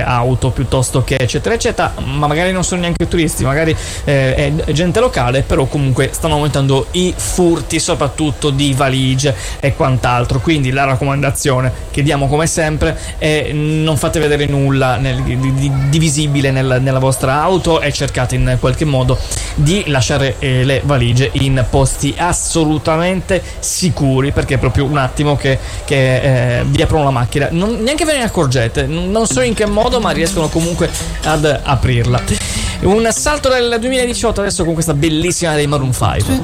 auto piuttosto che eccetera eccetera, ma magari non sono neanche turisti, magari è gente locale, però comunque stanno aumentando i furti soprattutto di valigie e quant'altro. Quindi la raccomandazione che diamo come sempre è: non fate vedere nulla di visibile nella vostra auto e cercate in qualche modo di lasciare le valigie in posti assolutamente sicuri, perché è proprio un attimo che vi aprono la macchina, neanche ve ne accorgete, non so in che modo, ma riescono comunque ad aprirla. Un salto del 2018 adesso con questa bellissima dei Maroon 5.